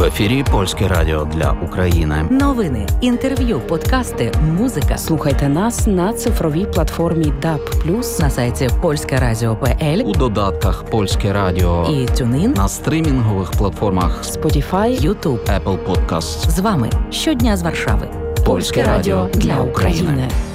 ефірі Польське радіо для України. Новини, інтерв'ю, подкасти, музика. Слухайте нас на цифровій платформі DAB+, на сайті polskeradio.pl, У додатках Польське радіо і TuneIn, на стрімінгових платформах Spotify, YouTube. Apple Podcasts. З вами щодня з Варшави. Польське радіо для України.